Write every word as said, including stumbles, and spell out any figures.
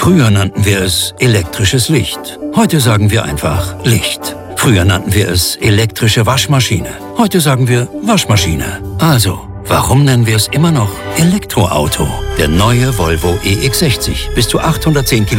Früher nannten wir es elektrisches Licht. Heute sagen wir einfach Licht. Früher nannten wir es elektrische Waschmaschine. Heute sagen wir Waschmaschine. Also, warum nennen wir es immer noch Elektroauto? Der neue Volvo E X sechzig. Bis zu achthundertzehn Kilometer